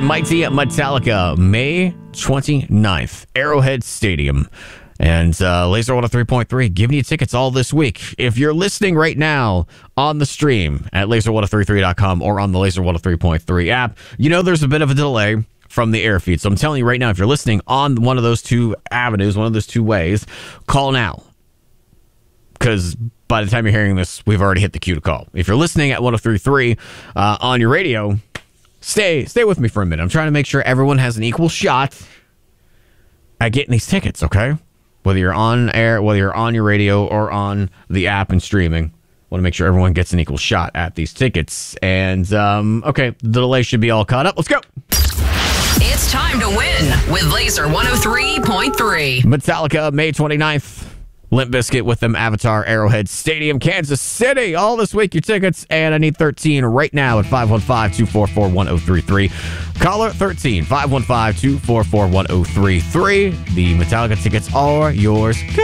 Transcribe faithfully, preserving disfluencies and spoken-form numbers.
the mighty Metallica, May twenty-ninth, Arrowhead Stadium. And uh, Laser one oh three point three giving you tickets all this week. If you're listening right now on the stream at laser one oh three three dot com or on the Laser one oh three point three app, you know there's a bit of a delay from the air feed. So I'm telling you right now, if you're listening on one of those two avenues, one of those two ways, call now. Because by the time you're hearing this, we've already hit the queue to call. If you're listening at one oh three point three uh, on your radio, stay stay with me for a minute. I'm trying to make sure everyone has an equal shot at getting these tickets, okay? Whether you're on air, whether you're on your radio or on the app and streaming, want to make sure everyone gets an equal shot at these tickets. And, um, okay, the delay should be all caught up. Let's go. It's time to win with Laser one oh three point three. Metallica, May twenty-ninth. Limp Bizkit with them, Avatar, Arrowhead Stadium, Kansas City. All this week, your tickets. And I need thirteen right now at five one five, two four four, one oh three three. Caller thirteen, five one five, two four four, one oh three three. The Metallica tickets are yours.